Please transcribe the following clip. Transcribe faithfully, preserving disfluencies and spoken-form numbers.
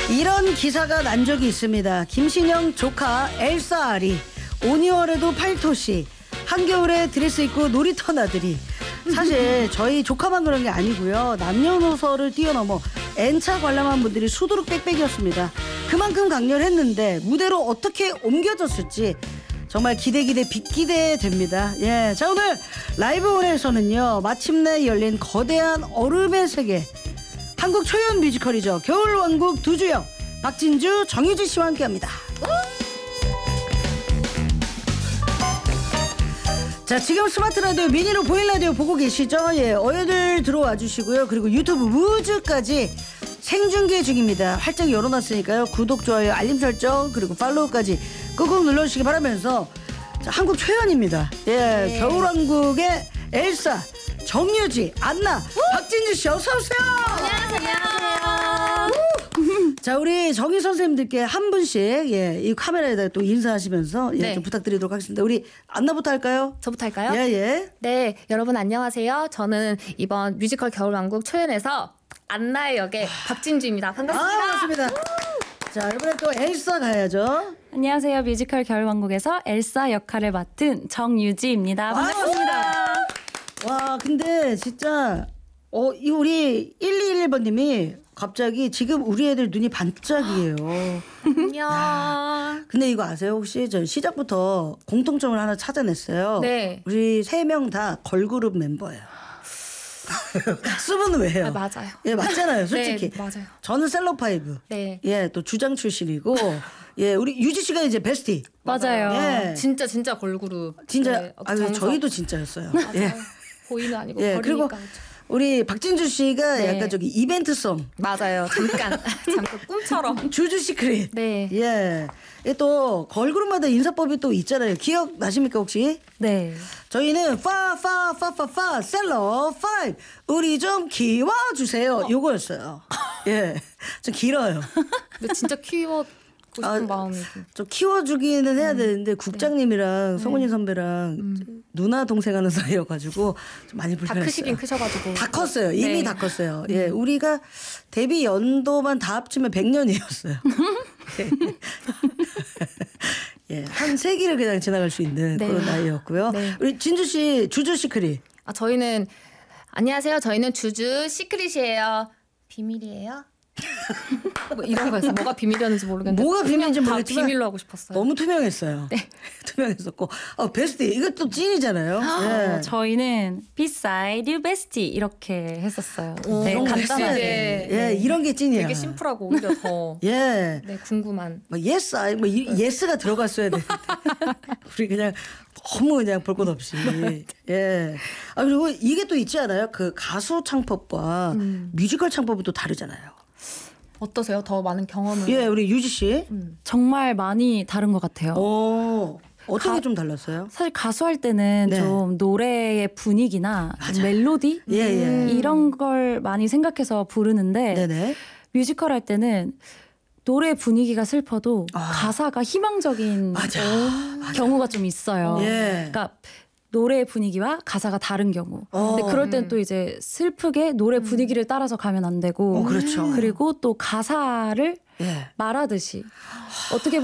이런 기사가 난 적이 있습니다. 김신영 조카 엘사알이 오니월에도 팔토시, 한겨울에 드레스 입고 놀이터 나들이. 사실 저희 조카만 그런 게 아니고요. 남녀노소를 뛰어넘어 N차 관람한 분들이 수두룩 빽빽이었습니다. 그만큼 강렬했는데 무대로 어떻게 옮겨졌을지 정말 기대 기대 빅기대 됩니다. 예, 자, 오늘 라이브온에서는요, 마침내 열린 거대한 얼음의 세계, 한국 초연 뮤지컬이죠. 겨울왕국 두 주역 박진주, 정유진 씨와 함께합니다. 자, 지금 스마트 라디오, 미니로 보인 라디오 보고 계시죠? 예, 어여들 들어와 주시고요. 그리고 유튜브 무즈까지 생중계 중입니다. 활짝 열어놨으니까요. 구독, 좋아요, 알림 설정, 그리고 팔로우까지 꾹꾹 눌러주시기 바라면서, 자, 한국 초연입니다. 예, 네. 겨울왕국의 엘사, 정유지, 안나, 박진주 씨 어서 오세요. 안녕하세요. 자, 우리 정희 선생님들께 한 분씩, 예, 이 카메라에다 또 인사하시면서, 예, 네, 좀 부탁드리도록 하겠습니다. 우리 안나부터 할까요? 저부터 할까요? 예, 예. 네, 여러분 안녕하세요. 저는 이번 뮤지컬 겨울왕국 초연에서 안나의 역의 박진주입니다. 반갑습니다. 아, 반갑습니다. 자, 이번에 또 엘사 가야죠. 안녕하세요. 뮤지컬 겨울왕국에서 엘사 역할을 맡은 정유지입니다. 반갑습니다. 와, 근데 진짜 어, 이 우리 일이일일 번님이 갑자기 지금 우리 애들 눈이 반짝이에요. 안녕. 근데 이거 아세요? 혹시 저 시작부터 공통점을 하나 찾아냈어요. 네. 우리 세 명 다 걸그룹 멤버예요. 수분은 왜요? 아, 맞아요. 예, 맞잖아요, 솔직히. 네, 맞아요. 저는 셀럽파이브. 네. 예, 또 주장 출신이고, 예, 우리 유지 씨가 이제 베스티. 맞아요. 예. 진짜 진짜 걸그룹. 진짜, 네, 아, 정석. 저희도 진짜였어요. 맞아요. 예. 보이는 아니고 예, 버리니까. 그리고 우리 박진주 씨가 네. 약간 저기 이벤트성. 맞아요. 잠깐 잠깐 꿈처럼. 주주 시크릿. 네. 예. 이게 또 걸그룹마다 인사법이 또 있잖아요. 기억 나십니까 혹시? 네. 저희는 파파파파파 셀러 파이브 우리 좀 키워주세요. 어. 요거였어요. 예, 좀 길어요. 근데 진짜 키워고 싶은 아, 마음이. 좀 키워주기는 해야 되는데 국장님이랑 성훈이 선배랑 음. 누나 동생 하는 사이여가지고 좀 많이 다 불편했어요. 크시긴 크셔가지고. 다 컸어요. 이미 네. 다 컸어요. 예, 우리가 데뷔 연도만 다 합치면 백 년이었어요. 예, 한 세기를 그냥 지나갈 수 있는 네. 그런 나이였고요. 네. 우리 진주 씨, 주주 시크릿. 아, 저희는 안녕하세요. 저희는 주주 시크릿이에요. 비밀이에요? 뭐 이런 거였어. 뭐가 비밀이었는지 모르겠는데. 뭐가 비밀인지 다 모르겠지만 비밀로 하고 싶었어요. 너무 투명했어요. 네. 투명했었고. 어, 베스트. 이것도 찐이잖아요. 예. 저희는 비사이드 유 베스티 이렇게 했었어요. 오, 네, 이런 거 간단하게. 했어야 돼. 예, 이런 게 찐이야. 되게 심플하고 오히려 더 예. 네, 궁금한. 뭐 예스, 아이 뭐 이, 예스가 들어갔어야 되는데 우리 그냥 너무 그냥 볼 것 없이. 예. 아, 그리고 이게 또 있지 않아요? 그 가수 창법과 음. 뮤지컬 창법은 또 다르잖아요. 어떠세요? 더 많은 경험을. 예, 우리 유지 씨. 음. 정말 많이 다른 것 같아요. 어, 어떻게 가- 좀 달랐어요? 사실 가수 할 때는 네. 좀 노래의 분위기나 좀 멜로디 예, 예. 이런 걸 많이 생각해서 부르는데 네네. 뮤지컬 할 때는 노래 분위기가 슬퍼도 아. 가사가 희망적인 맞아. 경우가 좀 있어요. 예. 그러니까 노래 분위기와 가사가 다른 경우. 어. 근데 그럴 땐 또 이제 슬프게 노래 분위기를 따라서 가면 안 되고. 어, 그렇죠. 그리고 또 가사를 예. 말하듯이 어떻게